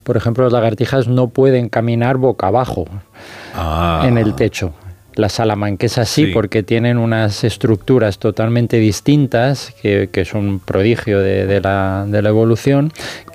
Por ejemplo, las lagartijas no pueden caminar boca abajo en el techo. Las salamanquesas sí, porque tienen unas estructuras totalmente distintas, que son un prodigio de la evolución,